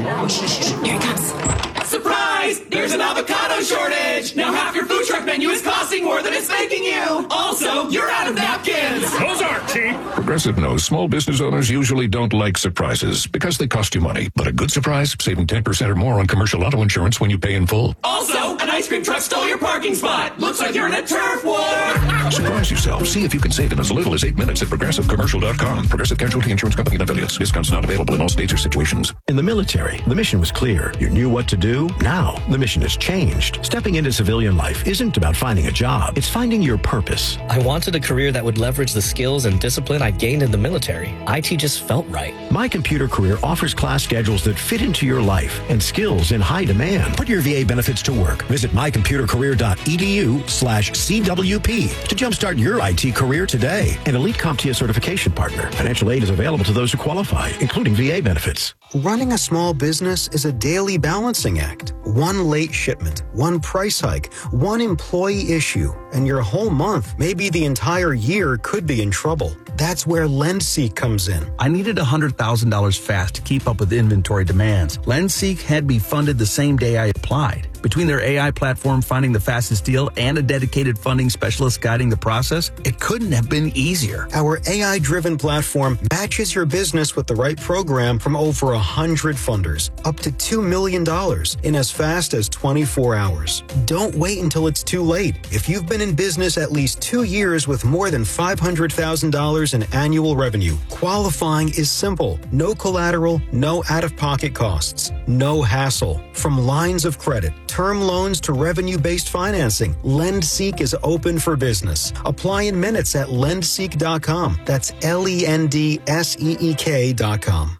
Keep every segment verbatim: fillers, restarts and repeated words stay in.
Here he comes. Surprise! There's an avocado shortage! Now half your food truck menu is costing more than it's making you! Also, you're out of napkins! Those aren't cheap! Progressive knows small business owners usually don't like surprises because they cost you money. But a good surprise, saving ten percent or more on commercial auto insurance when you pay in full. Also, an ice cream truck stole your parking spot! Looks like you're in a turf war! Surprise yourself. See if you can save in as little as eight minutes at progressive commercial dot com. Progressive Casualty Insurance Company and affiliates. Discounts not available in all states or situations. In the military, the mission was clear. You knew what to do. Now, the mission has changed. Stepping into civilian life isn't about finding a job. It's finding your purpose. I wanted a career that would leverage the skills and discipline I gained in the military. I T just felt right. My Computer Career offers class schedules that fit into your life and skills in high demand. Put your V A benefits to work. Visit my computer career dot e d u slash C W P to jumpstart your I T career today. An Elite CompTIA certification partner. Financial aid is available to those who qualify, including V A benefits. Running a small business is a daily balancing act. One late shipment, one price hike, one employee issue, and your whole month, maybe the entire year, could be in trouble. That's where LendSeek comes in. I needed one hundred thousand dollars fast to keep up with inventory demands. LendSeek had me funded the same day I applied. Between their A I platform finding the fastest deal and a dedicated funding specialist guiding the process, it couldn't have been easier. Our A I-driven platform matches your business with the right program from over one hundred funders, up to two million dollars in as fast as twenty-four hours. Don't wait until it's too late. If you've been in business at least two years with more than five hundred thousand dollars in annual revenue, qualifying is simple. No collateral, no out-of-pocket costs, no hassle. From lines of credit, term loans to revenue-based financing, LendSeek is open for business. Apply in minutes at lendseek dot com. That's L E N D S E E K dot com.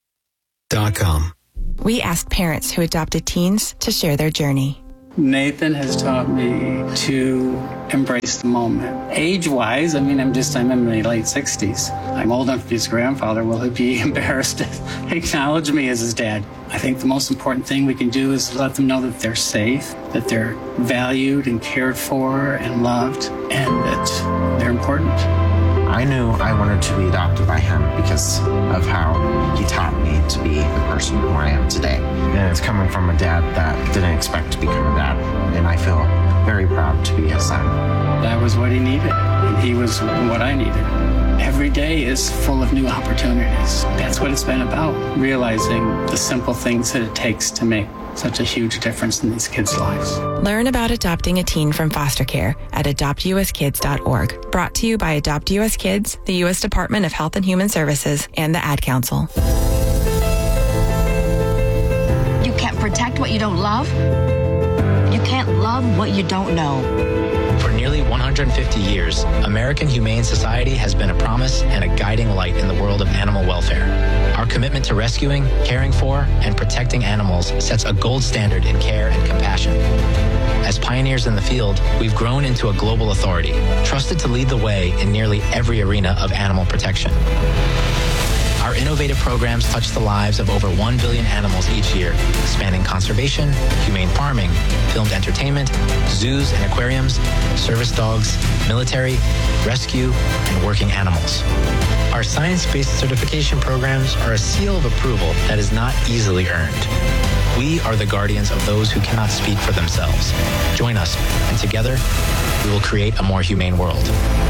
Dot com. We asked parents who adopted teens to share their journey. Nathan has taught me to embrace the moment. Age-wise, I mean, I'm just, I'm in my late sixties. I'm old enough to be his grandfather. Will he be embarrassed to acknowledge me as his dad? I think the most important thing we can do is let them know that they're safe, that they're valued and cared for and loved, and that they're important. I knew I wanted to be adopted by him because of how he taught me to be the person who I am today. And it's coming from a dad that didn't expect to become a dad. And I feel very proud to be his son. That was what he needed, and he was what I needed. Every day is full of new opportunities. That's what it's been about, realizing the simple things that it takes to make such a huge difference in these kids' lives. Learn about adopting a teen from foster care at adopt u s kids dot org. Brought to you by Adopt U S Kids, the U S Department of Health and Human Services, and the Ad Council. You can't protect what you don't love. You can't love what you don't know. For nearly one hundred fifty years, American Humane Society has been a promise and a guiding light in the world of animal welfare. Our commitment to rescuing, caring for, and protecting animals sets a gold standard in care and compassion. As pioneers in the field, we've grown into a global authority, trusted to lead the way in nearly every arena of animal protection. Our innovative programs touch the lives of over one billion animals each year, spanning conservation, humane farming, filmed entertainment, zoos and aquariums, service dogs, military, rescue, and working animals. Our science-based certification programs are a seal of approval that is not easily earned. We are the guardians of those who cannot speak for themselves. Join us, and together, we will create a more humane world.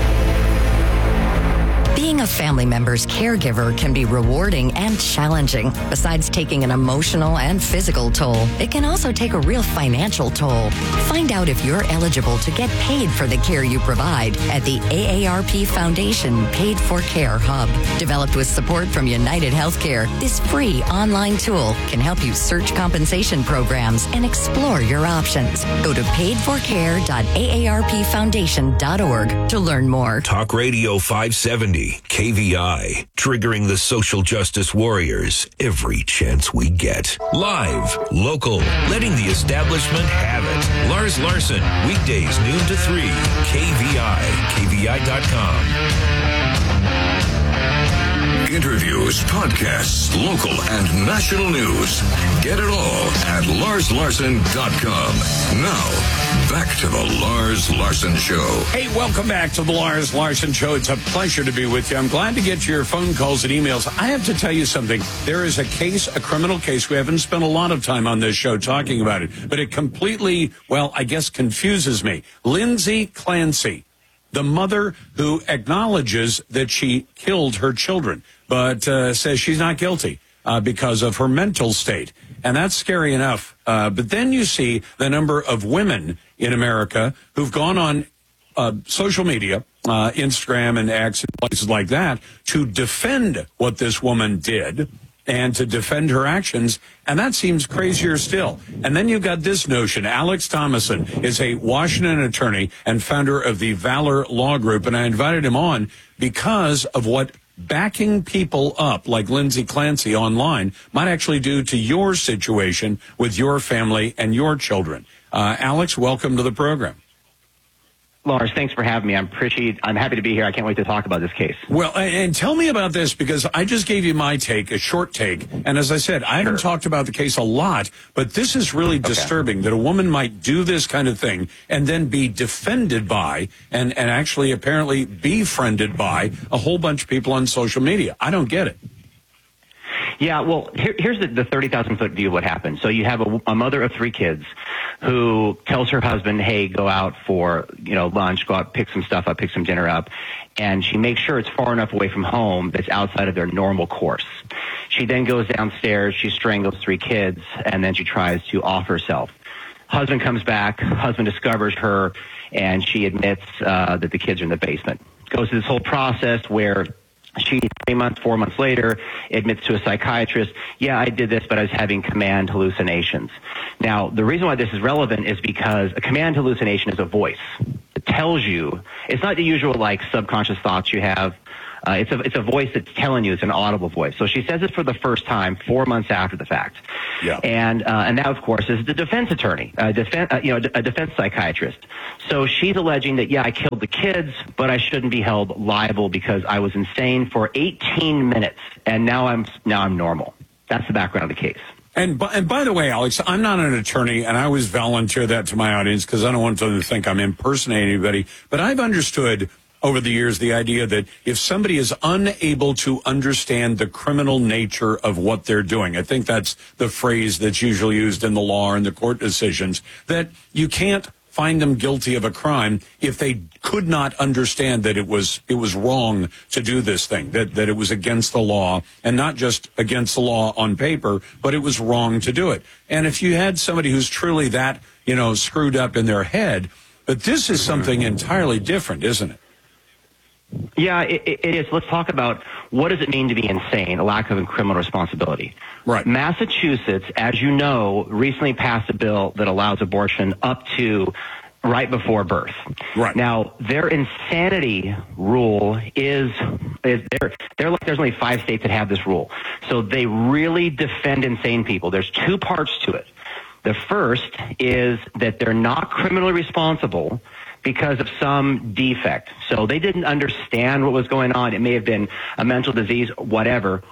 Being a family member's caregiver can be rewarding and challenging. Besides taking an emotional and physical toll, it can also take a real financial toll. Find out if you're eligible to get paid for the care you provide at the A A R P Foundation Paid for Care Hub. Developed with support from United Healthcare, this free online tool can help you search compensation programs and explore your options. Go to paid for care dot a a r p foundation dot org to learn more. Talk Radio five seventy. K V I, triggering the social justice warriors every chance we get. Live, local, letting the establishment have it. Lars Larson, weekdays noon to three. K V I, K V I dot com. interviews, podcasts, local and national news. Get it all at lars larson dot com. Now, back to the Lars Larson Show. Hey, welcome back to the Lars Larson Show. It's a pleasure to be with you. I'm glad to get your phone calls and emails. I have to tell you something. There is a case, a criminal case. We haven't spent a lot of time on this show talking about it, but it completely, well, I guess confuses me. Lindsay Clancy, the mother who acknowledges that she killed her children, but uh, says she's not guilty uh, because of her mental state. And that's scary enough. Uh, but then you see the number of women in America who've gone on uh, social media, uh, Instagram and X and places like that, to defend what this woman did and to defend her actions. And that seems crazier still. And then you've got this notion. Alex Thomason is a Washington attorney and founder of the Valor Law Group. And I invited him on because of what backing people up like Lindsay Clancy online might actually do to your situation with your family and your children. Uh, Alex, welcome to the program. Lars, thanks for having me. I'm appreciate. I'm happy to be here. I can't wait to talk about this case. Well, and, and tell me about this, because I just gave you my take, a short take. And as I said, I haven't sure. talked about the case a lot, but this is really okay. disturbing that a woman might do this kind of thing and then be defended by and, and actually apparently befriended by a whole bunch of people on social media. I don't get it. Yeah, well, here, here's the, the thirty thousand foot view of what happened. So you have a, a mother of three kids who tells her husband, hey, go out for, you know, lunch, go out, pick some stuff up, pick some dinner up. And she makes sure it's far enough away from home that's outside of their normal course. She then goes downstairs, she strangles three kids, and then she tries to off herself. Husband comes back, husband discovers her, and she admits uh, that the kids are in the basement. Goes through this whole process where she, three months, four months later, admits to a psychiatrist, yeah, I did this, but I was having command hallucinations. Now, the reason why this is relevant is because a command hallucination is a voice. It tells you, it's not the usual, like, subconscious thoughts you have. Uh, it's a it's a voice that's telling you, it's an audible voice. So she says it for the first time four months after the fact. Yeah. And uh, and that, of course, is the defense attorney, a defense uh, you know a defense psychiatrist. So she's alleging that, yeah, I killed the kids, but I shouldn't be held liable because I was insane for eighteen minutes, and now I'm now I'm normal. That's the background of the case. And by, and by the way, Alex, I'm not an attorney, and I always volunteer that to my audience because I don't want them to think I'm impersonating anybody. But I've understood over the years the idea that if somebody is unable to understand the criminal nature of what they're doing, I think that's the phrase that's usually used in the law and the court decisions, that you can't find them guilty of a crime if they could not understand that it was it was wrong to do this thing, that, that it was against the law, and not just against the law on paper, but it was wrong to do it. And if you had somebody who's truly that, you know, screwed up in their head, but this is something entirely different, isn't it? Yeah, it, it is. Let's talk about what does it mean to be insane, a lack of criminal responsibility. Right. Massachusetts, as you know, recently passed a bill that allows abortion up to right before birth. Right. Now, their insanity rule is, is they're, they're like, there's only five states that have this rule. So they really defend insane people. There's two parts to it. The first is that they're not criminally responsible because of some defect. So they didn't understand what was going on. It may have been a mental disease, whatever.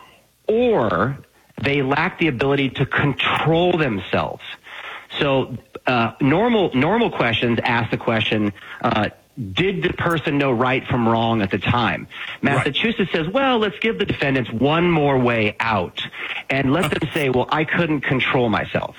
Or they lack the ability to control themselves. So uh, normal normal questions ask the question, uh, did the person know right from wrong at the time? Massachusetts right. says, well, let's give the defendants one more way out. And let them say, well, I couldn't control myself.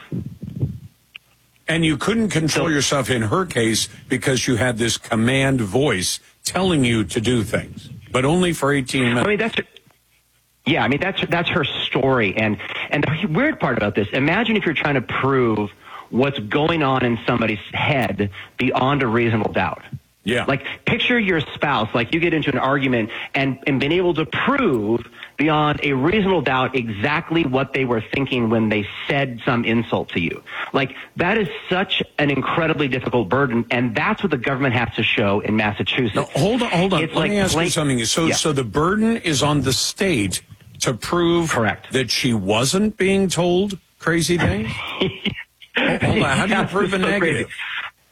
And you couldn't control so, yourself in her case because you had this command voice telling you to do things, but only for eighteen minutes. I mean, that's, yeah, I mean, that's, that's her story. And, and the weird part about this, imagine if you're trying to prove what's going on in somebody's head beyond a reasonable doubt. Yeah. Like, picture your spouse, like you get into an argument and, and been able to prove beyond a reasonable doubt exactly what they were thinking when they said some insult to you. Like, that is such an incredibly difficult burden, and that's what the government has to show in Massachusetts. Now, hold on, hold on. It's Let like me ask blank- you something. So, yeah. so the burden is on the state to prove Correct. that she wasn't being told crazy things? Hold on. How do you prove a so negative? Crazy.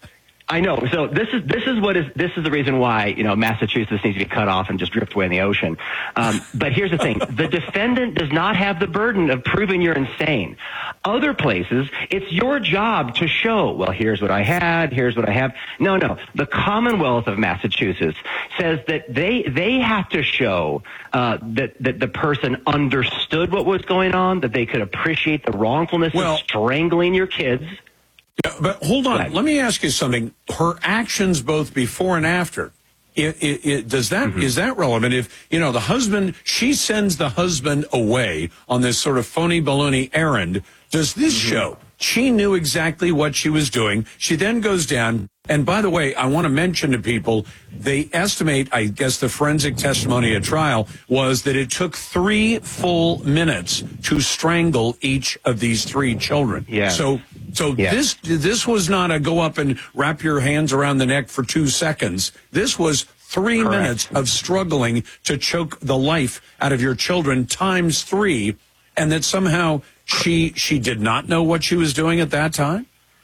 I know. So this is this is what is this is the reason why, you know, Massachusetts needs to be cut off and just drift away in the ocean. Um, but here's the thing: the defendant does not have the burden of proving you're insane. Other places, it's your job to show. Well, here's what I had. Here's what I have. No, no. The Commonwealth of Massachusetts says that they they have to show uh, that that the person understood what was going on, that they could appreciate the wrongfulness Well, of strangling your kids. Yeah, but hold on. Let me ask you something. Her actions both before and after, it, it, it, does that Mm-hmm. is that relevant? If, you know, the husband, she sends the husband away on this sort of phony baloney errand, does this Mm-hmm. show she knew exactly what she was doing? She then goes down. And by the way, I want to mention to people, they estimate, I guess the forensic testimony at trial was that it took three full minutes to strangle each of these three children. Yeah. So, so Yeah. this, this was not a go up and wrap your hands around the neck for two seconds. This was three Correct. minutes of struggling to choke the life out of your children times three. And that somehow she, she did not know what she was doing at that time.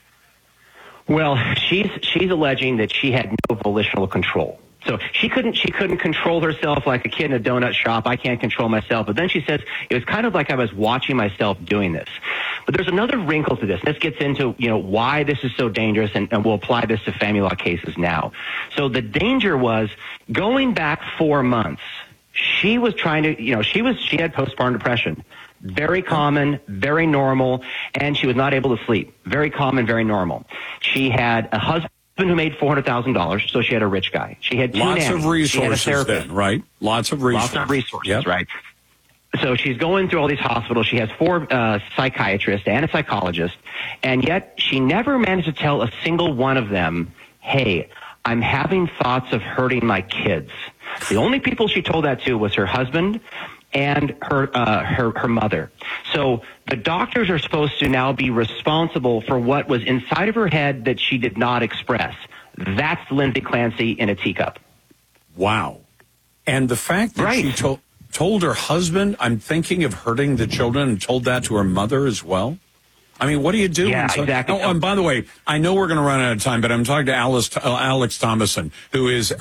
Well, she's she's alleging that she had no volitional control. So she couldn't she couldn't control herself like a kid in a donut shop. I can't control myself. But then she says it was kind of like I was watching myself doing this. But there's another wrinkle to this. This gets into, you know, why this is so dangerous, and, and we'll apply this to family law cases now. So the danger was going back four months. She was trying to, you know, she was she had postpartum depression. Very common, very normal, and she was not able to sleep. Very common, very normal. She had a husband who made four hundred thousand dollars, so she had a rich guy. She had two Lots nannies. of resources She had a therapist. then, right? Lots of resources. Lots of resources, Yep. right? So she's going through all these hospitals. She has four uh, psychiatrists and a psychologist, and yet she never managed to tell a single one of them, hey, I'm having thoughts of hurting my kids. The only people she told that to was her husband and her, uh, her, her mother. So the doctors are supposed to now be responsible for what was inside of her head that she did not express. That's Lindsay Clancy in a teacup. Wow. And the fact that Right. she told told her husband, I'm thinking of hurting the children, and told that to her mother as well. I mean, what do you do? Yeah, when so- exactly. Oh, and by the way, I know we're going to run out of time, but I'm talking to Alice, uh, Alex Thomason, who is